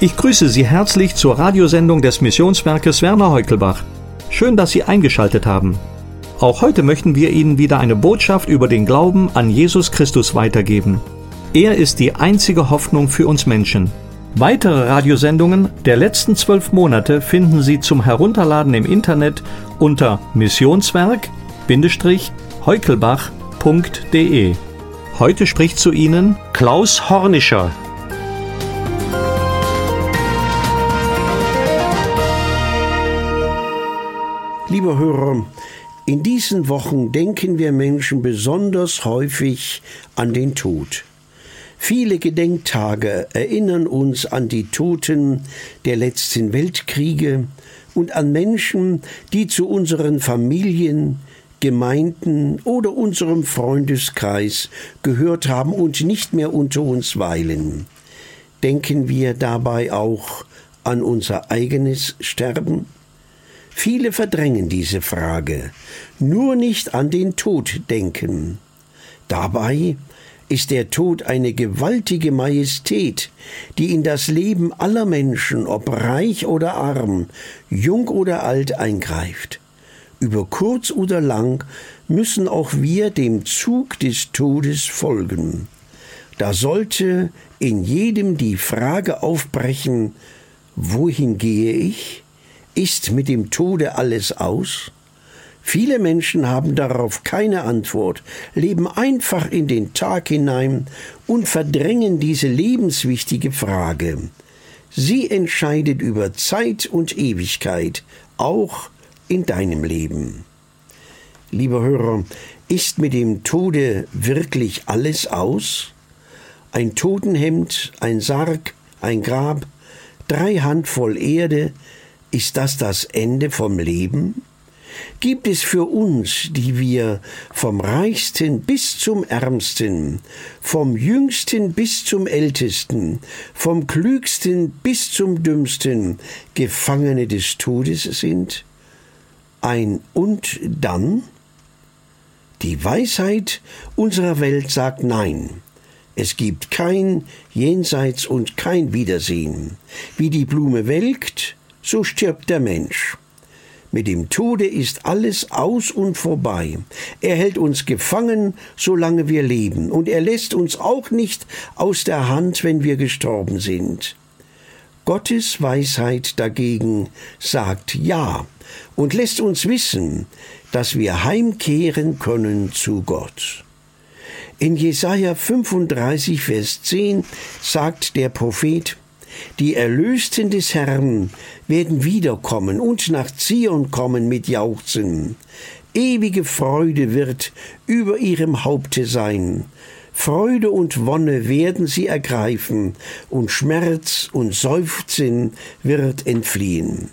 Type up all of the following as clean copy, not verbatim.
Ich grüße Sie herzlich zur Radiosendung des Missionswerkes Werner Heukelbach. Schön, dass Sie eingeschaltet haben. Auch heute möchten wir Ihnen wieder eine Botschaft über den Glauben an Jesus Christus weitergeben. Er ist die einzige Hoffnung für uns Menschen. Weitere Radiosendungen der letzten 12 Monate finden Sie zum Herunterladen im Internet unter missionswerk-heukelbach.de. Heute spricht zu Ihnen Klaus Hornischer. Liebe Hörer, in diesen Wochen denken wir Menschen besonders häufig an den Tod. Viele Gedenktage erinnern uns an die Toten der letzten Weltkriege und an Menschen, die zu unseren Familien, Gemeinden oder unserem Freundeskreis gehört haben und nicht mehr unter uns weilen. Denken wir dabei auch an unser eigenes Sterben? Viele verdrängen diese Frage, nur nicht an den Tod denken. Dabei ist der Tod eine gewaltige Majestät, die in das Leben aller Menschen, ob reich oder arm, jung oder alt, eingreift. Über kurz oder lang müssen auch wir dem Zug des Todes folgen. Da sollte in jedem die Frage aufbrechen: Wohin gehe ich? Ist mit dem Tode alles aus? Viele Menschen haben darauf keine Antwort, leben einfach in den Tag hinein und verdrängen diese lebenswichtige Frage. Sie entscheidet über Zeit und Ewigkeit, auch in deinem Leben. Lieber Hörer, ist mit dem Tode wirklich alles aus? Ein Totenhemd, ein Sarg, ein Grab, 3 Handvoll Erde, ist das Ende vom Leben? Gibt es für uns, die wir vom Reichsten bis zum Ärmsten, vom Jüngsten bis zum Ältesten, vom Klügsten bis zum Dümmsten Gefangene des Todes sind? Ein Und dann? Die Weisheit unserer Welt sagt Nein. Es gibt kein Jenseits und kein Wiedersehen. Wie die Blume welkt, so stirbt der Mensch. Mit dem Tode ist alles aus und vorbei. Er hält uns gefangen, solange wir leben, und er lässt uns auch nicht aus der Hand, wenn wir gestorben sind. Gottes Weisheit dagegen sagt Ja und lässt uns wissen, dass wir heimkehren können zu Gott. In Jesaja 35, Vers 10 sagt der Prophet: Die Erlösten des Herrn werden wiederkommen und nach Zion kommen mit Jauchzen. Ewige Freude wird über ihrem Haupte sein. Freude und Wonne werden sie ergreifen, und Schmerz und Seufzen wird entfliehen.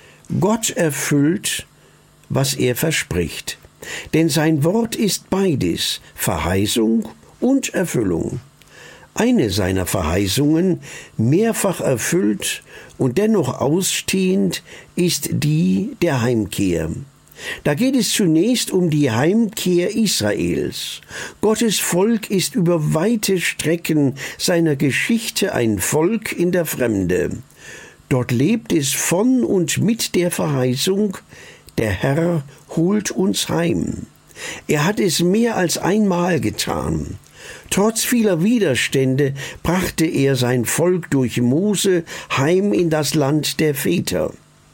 Gott erfüllt, was er verspricht, denn sein Wort ist beides, Verheißung und Erfüllung. Eine seiner Verheißungen, mehrfach erfüllt und dennoch ausstehend, ist die der Heimkehr. Da geht es zunächst um die Heimkehr Israels. Gottes Volk ist über weite Strecken seiner Geschichte ein Volk in der Fremde. Dort lebt es von und mit der Verheißung: Der Herr holt uns heim. Er hat es mehr als einmal getan. Trotz vieler Widerstände brachte er sein Volk durch Mose heim in das Land der Väter.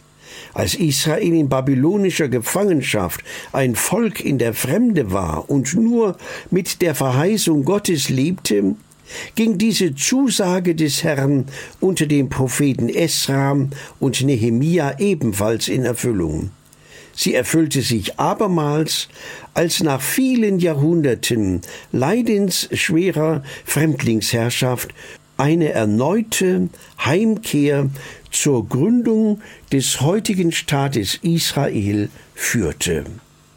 Als Israel in babylonischer Gefangenschaft ein Volk in der Fremde war und nur mit der Verheißung Gottes lebte, ging diese Zusage des Herrn unter den Propheten Esra und Nehemia ebenfalls in Erfüllung. Sie erfüllte sich abermals, als nach vielen Jahrhunderten leidensschwerer Fremdlingsherrschaft eine erneute Heimkehr zur Gründung des heutigen Staates Israel führte.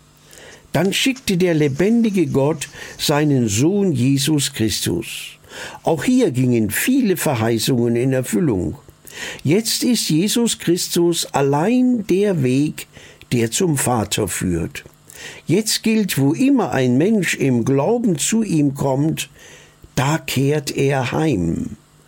Dann schickte der lebendige Gott seinen Sohn Jesus Christus. Auch hier gingen viele Verheißungen in Erfüllung. Jetzt ist Jesus Christus allein der Weg, der zum Vater führt. Jetzt gilt, wo immer ein Mensch im Glauben zu ihm kommt, da kehrt er heim.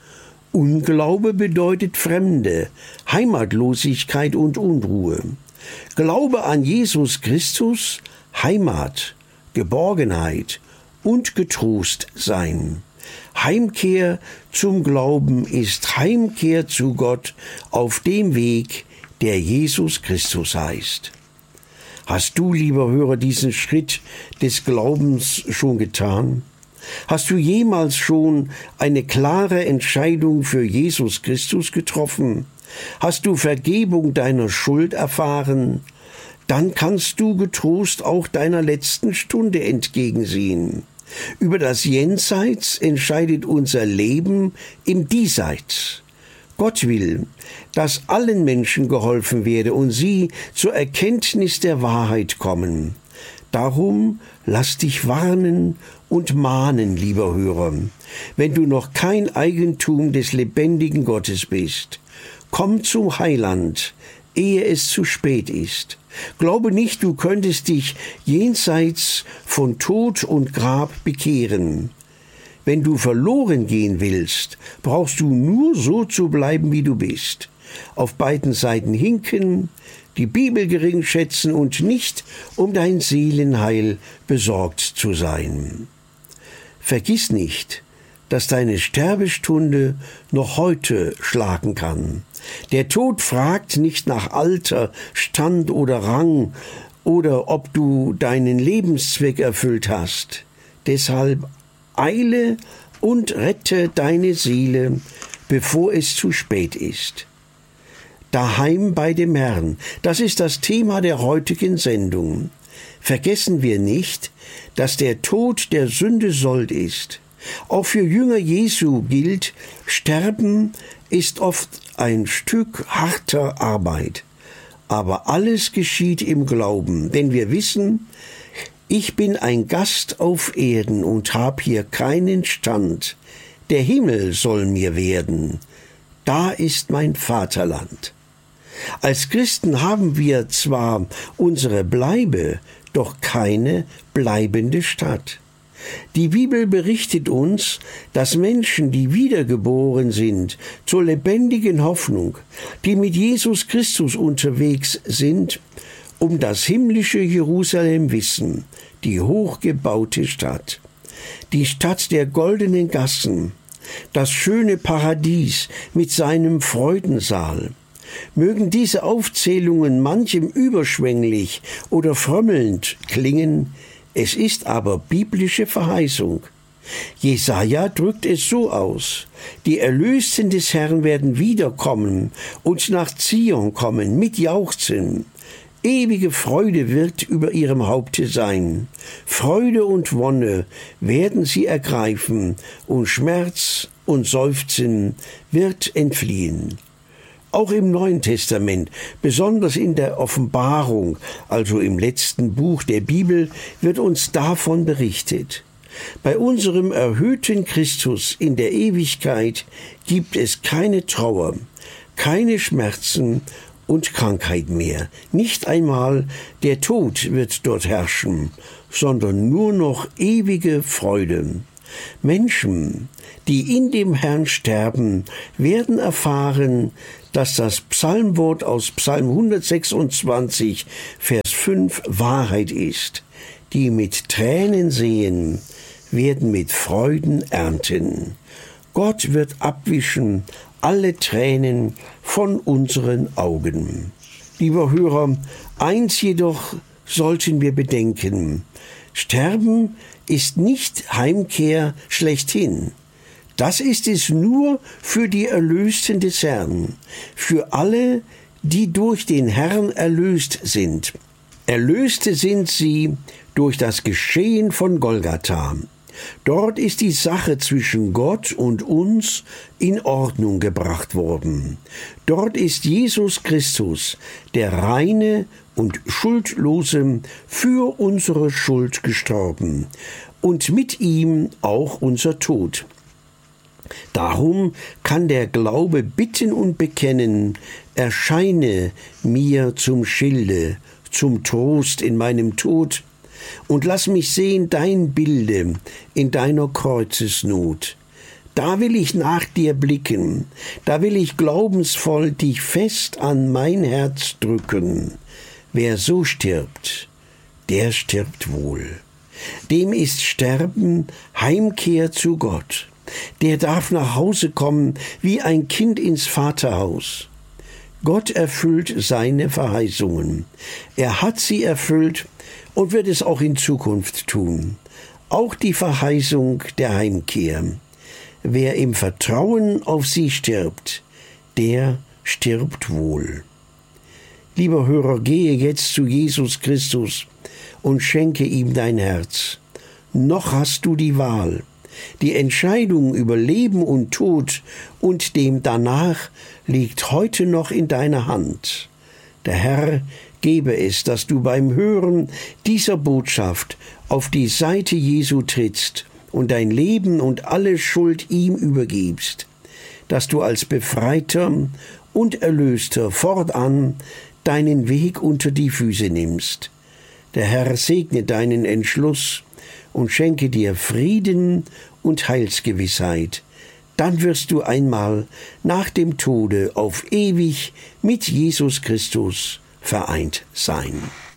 Unglaube bedeutet Fremde, Heimatlosigkeit und Unruhe. Glaube an Jesus Christus, Heimat, Geborgenheit und getrost sein. Heimkehr zum Glauben ist Heimkehr zu Gott auf dem Weg, der Jesus Christus heißt. Hast du, lieber Hörer, diesen Schritt des Glaubens schon getan? Hast du jemals schon eine klare Entscheidung für Jesus Christus getroffen? Hast du Vergebung deiner Schuld erfahren? Dann kannst du getrost auch deiner letzten Stunde entgegensehen. Über das Jenseits entscheidet unser Leben im Diesseits. Gott will, dass allen Menschen geholfen werde und sie zur Erkenntnis der Wahrheit kommen. Darum lass dich warnen und mahnen, lieber Hörer, wenn du noch kein Eigentum des lebendigen Gottes bist. Komm zum Heiland, ehe es zu spät ist. Glaube nicht, du könntest dich jenseits von Tod und Grab bekehren. Wenn du verloren gehen willst, brauchst du nur so zu bleiben, wie du bist. Auf beiden Seiten hinken, die Bibel gering schätzen und nicht um dein Seelenheil besorgt zu sein. Vergiss nicht, dass deine Sterbestunde noch heute schlagen kann. Der Tod fragt nicht nach Alter, Stand oder Rang oder ob du deinen Lebenszweck erfüllt hast. Deshalb eile und rette deine Seele, bevor es zu spät ist. Daheim bei dem Herrn, das ist das Thema der heutigen Sendung. Vergessen wir nicht, dass der Tod der Sünde Sold ist. Auch für Jünger Jesu gilt, Sterben ist oft ein Stück harter Arbeit. Aber alles geschieht im Glauben, denn wir wissen, ich bin ein Gast auf Erden und hab hier keinen Stand. Der Himmel soll mir werden. Da ist mein Vaterland. Als Christen haben wir zwar unsere Bleibe, doch keine bleibende Stadt. Die Bibel berichtet uns, dass Menschen, die wiedergeboren sind, zur lebendigen Hoffnung, die mit Jesus Christus unterwegs sind, um das himmlische Jerusalem wissen, die hochgebaute Stadt, die Stadt der goldenen Gassen, das schöne Paradies mit seinem Freudensaal. Mögen diese Aufzählungen manchem überschwänglich oder frömmelnd klingen, es ist aber biblische Verheißung. Jesaja drückt es so aus: Die Erlösten des Herrn werden wiederkommen und nach Zion kommen mit Jauchzen. Ewige Freude wird über ihrem Haupte sein. Freude und Wonne werden sie ergreifen, und Schmerz und Seufzen wird entfliehen. Auch im Neuen Testament, besonders in der Offenbarung, also im letzten Buch der Bibel, wird uns davon berichtet. Bei unserem erhöhten Christus in der Ewigkeit gibt es keine Trauer, keine Schmerzen und Krankheit mehr. Nicht einmal der Tod wird dort herrschen, sondern nur noch ewige Freude. Menschen, die in dem Herrn sterben, werden erfahren, dass das Psalmwort aus Psalm 126, Vers 5 Wahrheit ist. Die mit Tränen sehen, werden mit Freuden ernten. Gott wird abwischen alle Tränen von unseren Augen. Lieber Hörer, eins jedoch sollten wir bedenken: Sterben ist nicht Heimkehr schlechthin. Das ist es nur für die Erlösten des Herrn, für alle, die durch den Herrn erlöst sind. Erlöste sind sie durch das Geschehen von Golgatha. Dort ist die Sache zwischen Gott und uns in Ordnung gebracht worden. Dort ist Jesus Christus, der reine und schuldlose, für unsere Schuld gestorben und mit ihm auch unser Tod. Darum kann der Glaube bitten und bekennen: Erscheine mir zum Schilde, zum Trost in meinem Tod, und lass mich sehen dein Bilde in deiner Kreuzesnot. Da will ich nach dir blicken, da will ich glaubensvoll dich fest an mein Herz drücken. Wer so stirbt, der stirbt wohl. Dem ist Sterben Heimkehr zu Gott. Der darf nach Hause kommen wie ein Kind ins Vaterhaus. Gott erfüllt seine Verheißungen. Er hat sie erfüllt und wird es auch in Zukunft tun. Auch die Verheißung der Heimkehr. Wer im Vertrauen auf sie stirbt, der stirbt wohl. Lieber Hörer, gehe jetzt zu Jesus Christus und schenke ihm dein Herz. Noch hast du die Wahl. Die Entscheidung über Leben und Tod und dem danach liegt heute noch in deiner Hand. Der Herr gebe es, dass du beim Hören dieser Botschaft auf die Seite Jesu trittst und dein Leben und alle Schuld ihm übergibst, dass du als Befreiter und Erlöster fortan deinen Weg unter die Füße nimmst. Der Herr segne deinen Entschluss und schenke dir Frieden und Heilsgewissheit. Dann wirst du einmal nach dem Tode auf ewig mit Jesus Christus vereint sein.